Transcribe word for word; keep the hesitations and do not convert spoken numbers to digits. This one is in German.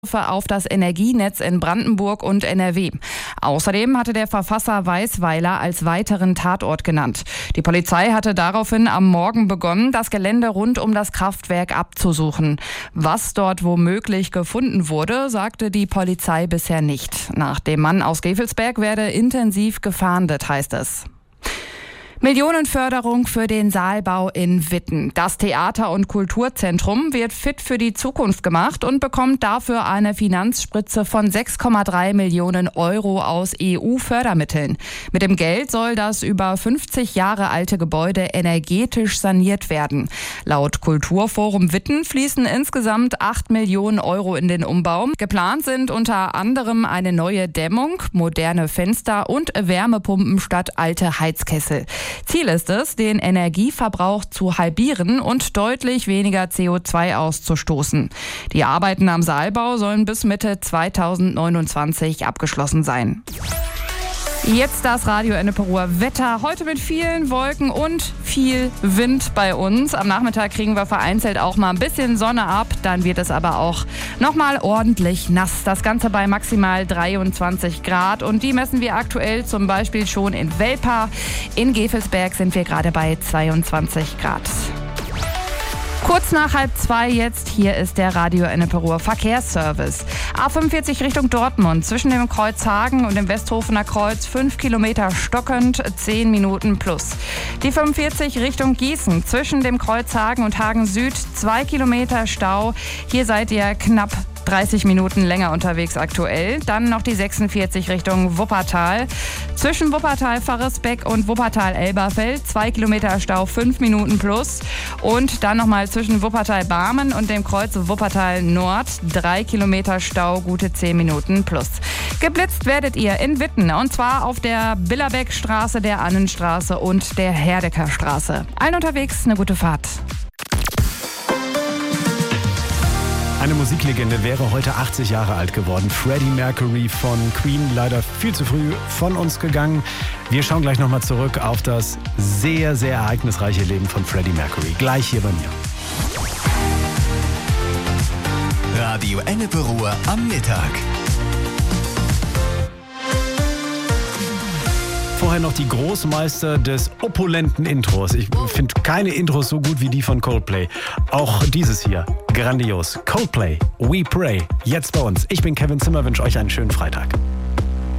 auf das Energienetz in Brandenburg und N R W. Außerdem hatte der Verfasser Weisweiler als weiteren Tatort genannt. Die Polizei hatte daraufhin am Morgen begonnen, das Gelände rund um das Kraftwerk abzusuchen. Was dort womöglich gefunden wurde, sagte die Polizei bisher nicht. Nach dem Mann aus Gevelsberg werde intensiv gefahndet, heißt es. Millionenförderung für den Saalbau in Witten. Das Theater- und Kulturzentrum wird fit für die Zukunft gemacht und bekommt dafür eine Finanzspritze von sechs Komma drei Millionen Euro aus E U-Fördermitteln. Mit dem Geld soll das über fünfzig Jahre alte Gebäude energetisch saniert werden. Laut Kulturforum Witten fließen insgesamt acht Millionen Euro in den Umbau. Geplant sind unter anderem eine neue Dämmung, moderne Fenster und Wärmepumpen statt alte Heizkessel. Ziel ist es, den Energieverbrauch zu halbieren und deutlich weniger C O zwei auszustoßen. Die Arbeiten am Saalbau sollen bis Mitte zweitausendneunundzwanzig abgeschlossen sein. Jetzt das Radio Enneperuer Wetter. Heute mit vielen Wolken und viel Wind bei uns. Am Nachmittag kriegen wir vereinzelt auch mal ein bisschen Sonne ab. Dann wird es aber auch nochmal ordentlich nass. Das Ganze bei maximal dreiundzwanzig Grad. Und die messen wir aktuell zum Beispiel schon in Welpa. In Gevelsberg sind wir gerade bei zweiundzwanzig Grad. Kurz nach halb zwei jetzt, hier ist der Radio Enneperuer Verkehrsservice. A fünfundvierzig Richtung Dortmund, zwischen dem Kreuz Hagen und dem Westhofener Kreuz, fünf Kilometer stockend, zehn Minuten plus. Die fünfundvierzig Richtung Gießen, zwischen dem Kreuz Hagen und Hagen Süd, zwei Kilometer Stau. Hier seid ihr knapp dreißig Minuten länger unterwegs aktuell. Dann noch die sechsundvierzig Richtung Wuppertal. Zwischen Wuppertal-Farresbeck und Wuppertal-Elberfeld zwei Kilometer Stau, fünf Minuten plus. Und dann nochmal zwischen Wuppertal-Barmen und dem Kreuz Wuppertal-Nord drei Kilometer Stau, gute zehn Minuten plus. Geblitzt werdet ihr in Witten und zwar auf der Billerbeckstraße, der Annenstraße und der Herdeckerstraße. Allen unterwegs eine gute Fahrt. Eine Musiklegende wäre heute achtzig Jahre alt geworden. Freddie Mercury von Queen, leider viel zu früh von uns gegangen. Wir schauen gleich nochmal zurück auf das sehr, sehr ereignisreiche Leben von Freddie Mercury. Gleich hier bei mir. Radio Enneperuer am Mittag. Vorher noch die Großmeister des opulenten Intros. Ich finde keine Intros so gut wie die von Coldplay. Auch dieses hier, grandios. Coldplay, We Pray, jetzt bei uns. Ich bin Kevin Zimmer, wünsche euch einen schönen Freitag.